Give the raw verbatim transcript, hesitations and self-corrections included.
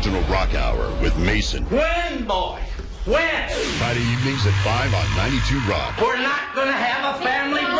Original Rock Hour with Mason. When, boy? When? Friday evenings at five on ninety-two Rock. We're not going to have a family